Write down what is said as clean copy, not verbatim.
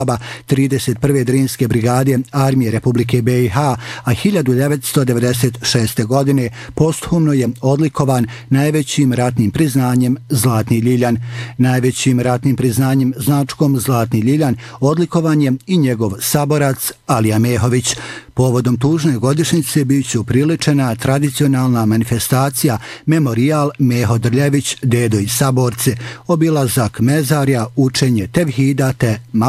31. Drinske brigade armije Republike BiH, a 1996. godine posthumno je odlikovan najvećim ratnim priznanjem Zlatni ljiljan. Najvećim ratnim priznanjem značkom Zlatni ljiljan odlikovan je i njegov saborac Alija Mehović. Povodom tužne godišnjice bit će upriličena tradicionalna manifestacija Memorijal Meho Drljević, dedo i saborce, obilazak mezarja, učenje tevhida te